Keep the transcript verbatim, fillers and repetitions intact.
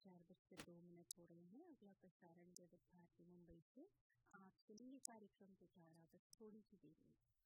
चार बजकर दो मिनट हो रहे हैं। अगला प्रसारण विविध भारती मुंबई से आप सुनेंगे कार्यक्रम पिटारा बस थोड़ी सी देर में।